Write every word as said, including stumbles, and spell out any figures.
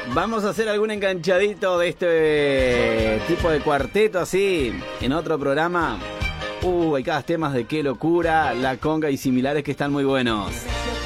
Vamos a hacer algún enganchadito de este tipo de cuarteto así en otro programa. Uh, hay cada temas de Qué Locura, La Conga y similares que están muy buenos.